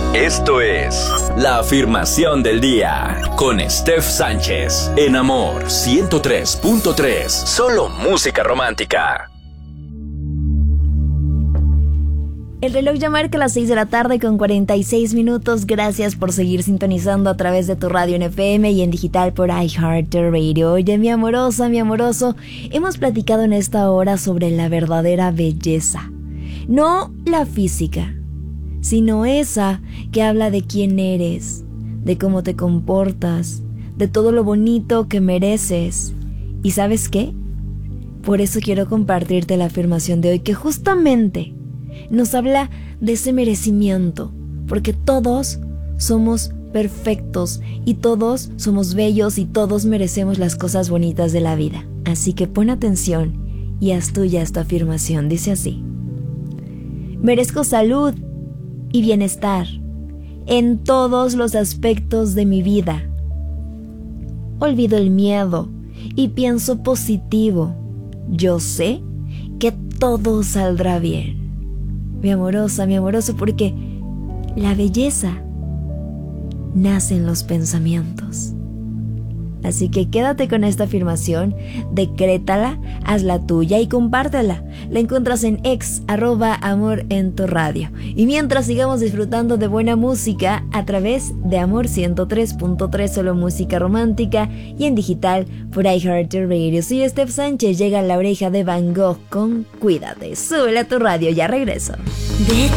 Esto es La Afirmación del Día con Steph Sánchez en Amor 103.3. Solo música romántica. El reloj ya marca las 6 de la tarde con 46 minutos. Gracias por seguir sintonizando a través de tu radio en FM y en digital por iHeartRadio. Oye, mi amorosa, mi amoroso, hemos platicado en esta hora sobre la verdadera belleza. No la física, sino esa que habla de quién eres, de cómo te comportas, de todo lo bonito que mereces. ¿Y sabes qué? Por eso quiero compartirte la afirmación de hoy, que justamente nos habla de ese merecimiento, porque todos somos perfectos y todos somos bellos y todos merecemos las cosas bonitas de la vida. Así que pon atención y haz tuya esta afirmación. Dice así: merezco salud y bienestar en todos los aspectos de mi vida. Olvido el miedo y pienso positivo. Yo sé que todo saldrá bien. Mi amorosa, mi amoroso, porque la belleza nace en los pensamientos. Así que quédate con esta afirmación, decrétala, hazla tuya y compártela. La encuentras en @Amor en tu radio. Y mientras sigamos disfrutando de buena música a través de Amor 103.3, solo música romántica, y en digital por iHeartRadio. Soy Steph Sánchez, llega La Oreja de Van Gogh con Cuídate. Súbele a tu radio, ya regreso. De